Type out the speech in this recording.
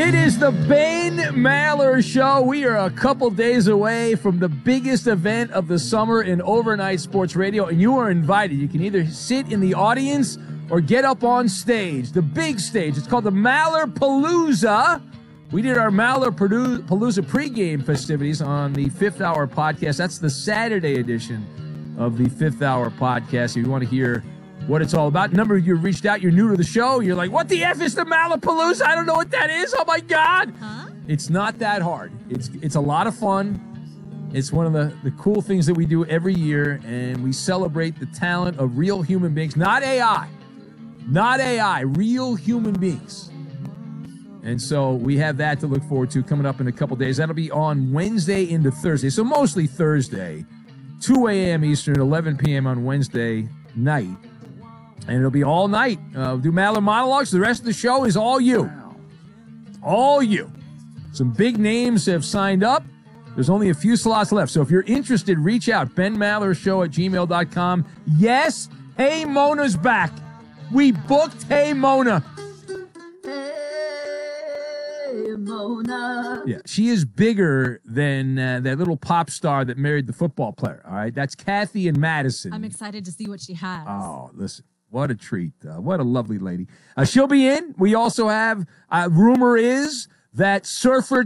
It is the Bane Maller Show. We are a couple days away from the biggest event of the summer in overnight sports radio, and you are invited. You can either sit in the audience or get up on stage, the big stage. It's called the Maller Palooza. We did our Maller Palooza pregame festivities on the Fifth Hour podcast. That's the Saturday edition of the Fifth Hour podcast. If you want to hear what it's all about. A number of you reached out. You're new to the show. You're like, what the F is the Maller Palooza? I don't know what that is. Oh, my God. Huh? It's not that hard. It's a lot of fun. It's one of the cool things that we do every year, and we celebrate the talent of real human beings. Not AI. Not AI. Real human beings. And so we have that to look forward to coming up in a couple days. That'll be on Wednesday into Thursday. So mostly Thursday, 2 a.m. Eastern, 11 p.m. on Wednesday night. And it'll be all night. Do Maller monologues. The rest of the show is all you. All you. Some big names have signed up. There's only a few slots left. So if you're interested, reach out. benmallershow@gmail.com. Yes, Hey Mona's back. We booked Hey Mona. Hey, Mona. Yeah, she is bigger than that little pop star that married the football player. All right, that's Kathy and Madison. I'm excited to see what she has. Oh, listen. What a treat. What a lovely lady. She'll be in. We also have, rumor is that Surfer